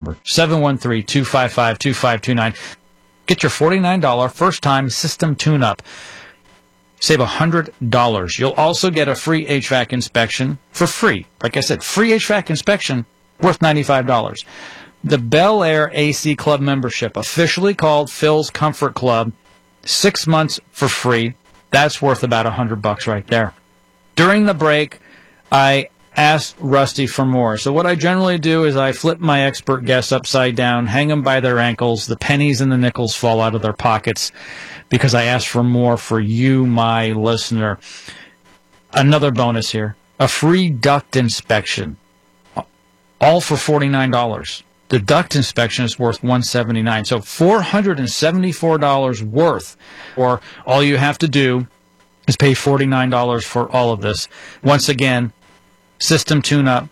number, 713-255-2529. Get your $49 first-time system tune-up. Save $100. You'll also get a free HVAC inspection for free. Like I said, free HVAC inspection worth $95. The Bel Air AC Club membership, officially called Phil's Comfort Club, 6 months for free. That's worth about $100 right there. During the break, I asked Rusty for more. So what I generally do is I flip my expert guests upside down, hang them by their ankles. The pennies and the nickels fall out of their pockets because I asked for more for you, my listener. Another bonus here, a free duct inspection, all for $49. The duct inspection is worth $179, so $474 worth, or all you have to do is pay $49 for all of this. Once again, system tune-up,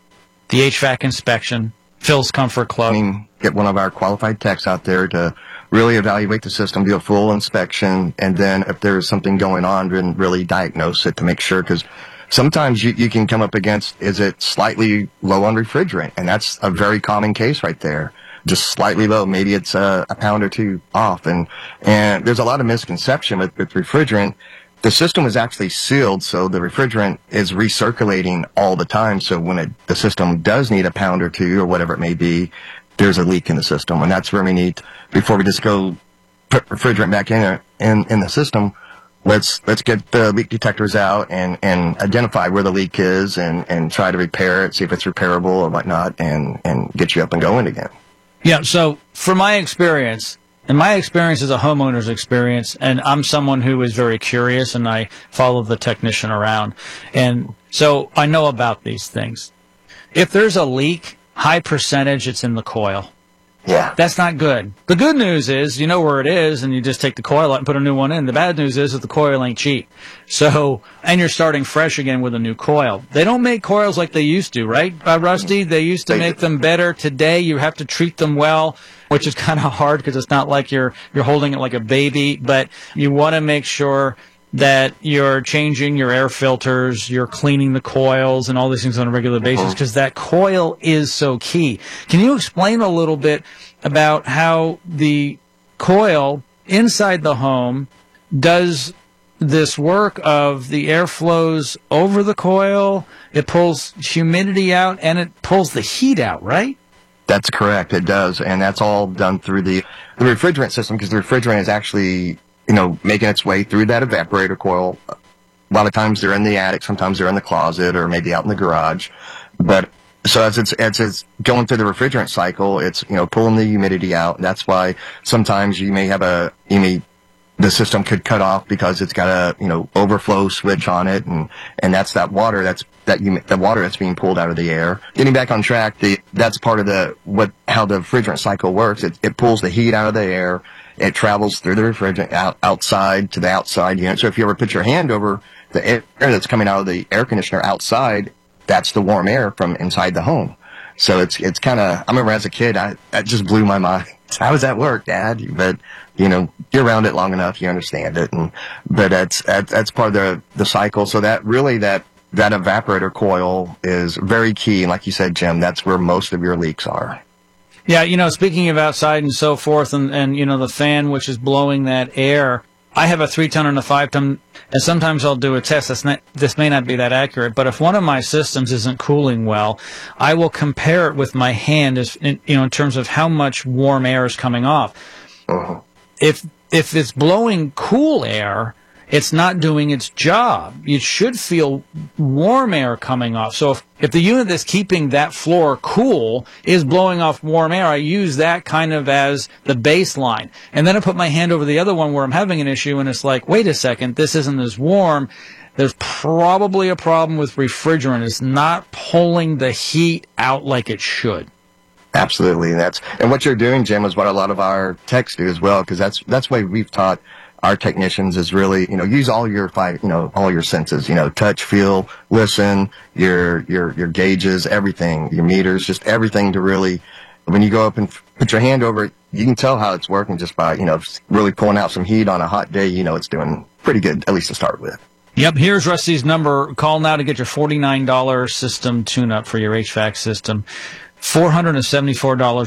the HVAC inspection, Phil's Comfort Club. Get one of our qualified techs out there to really evaluate the system, do a full inspection, and then if there's something going on, then really diagnose it to make sure, because sometimes you can come up against, is it slightly low on refrigerant? And that's a very common case right there. Just slightly low. Maybe it's a pound or two off. And there's a lot of misconception with refrigerant. The system is actually sealed, so the refrigerant is recirculating all the time. So when the system does need a pound or two or whatever it may be, there's a leak in the system. And that's where we need, before we just go put refrigerant back in the system, let's get the leak detectors out and identify where the leak is and try to repair it, see if it's repairable or whatnot, and get you up and going again. Yeah, so from my experience, and my experience is a homeowner's experience, and I'm someone who is very curious, and I follow the technician around. And so I know about these things. If there's a leak, high percentage it's in the coil. Yeah. That's not good. The good news is you know where it is, and you just take the coil out and put a new one in. The bad news is that the coil ain't cheap. So, and you're starting fresh again with a new coil. They don't make coils like they used to, right, Rusty? They used to make them better. Today, you have to treat them well, which is kind of hard because it's not like you're holding it like a baby, but you want to make sure that you're changing your air filters, you're cleaning the coils and all these things on a regular basis because that coil is so key. Can you explain a little bit about how the coil inside the home does this work of the air flows over the coil, it pulls humidity out, and it pulls the heat out, right? That's correct. It does. And that's all done through the refrigerant system, because the refrigerant is actually making its way through that evaporator coil. A lot of times they're in the attic, sometimes they're in the closet, or maybe out in the garage. But so as it's going through the refrigerant cycle, it's pulling the humidity out. That's why sometimes you may have the system could cut off because it's got a overflow switch on it, and that's that water the water that's being pulled out of the air. Getting back on track, that's part of how the refrigerant cycle works. It pulls the heat out of the air. It travels through the refrigerant outside to the outside unit. So if you ever put your hand over the air that's coming out of the air conditioner outside, that's the warm air from inside the home. So it's kind of, I remember as a kid, that just blew my mind. How does that work, Dad? But, you're around it long enough, you understand it. But that's part of the cycle. So that evaporator coil is very key. And like you said, Jim, that's where most of your leaks are. Yeah, speaking of outside and so forth, and the fan which is blowing that air, I have a 3-ton and a 5-ton, and sometimes I'll do a test. This may not be that accurate, but if one of my systems isn't cooling well, I will compare it with my hand, in terms of how much warm air is coming off. Uh-huh. If it's blowing cool air, it's not doing its job. You should feel warm air coming off. So if the unit that's keeping that floor cool is blowing off warm air, I use that kind of as the baseline. And then I put my hand over the other one where I'm having an issue, and it's like, wait a second, this isn't as warm. There's probably a problem with refrigerant. It's not pulling the heat out like it should. Absolutely. And what you're doing, Jim, is what a lot of our techs do as well, because that's why we've taught our technicians is really, use all your all your senses, touch, feel, listen, your gauges, everything, your meters, just everything to really, when you go up and put your hand over it, you can tell how it's working just by, really pulling out some heat on a hot day. It's doing pretty good, at least to start with. Yep, here's Rusty's number. Call now to get your $49 system tune-up for your HVAC system. $474